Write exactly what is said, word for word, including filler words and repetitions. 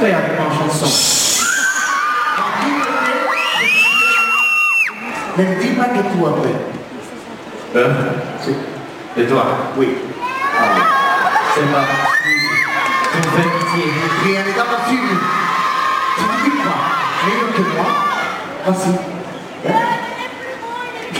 faire en chanson. Ne me dis pas que tu as peur. Peur? Si. Et toi? Oui. Ah, c'est pas possible. Tu me fais pitié. Rien n'est pas possible. Tu me dis quoi? Meilleur que moi? Vas-y.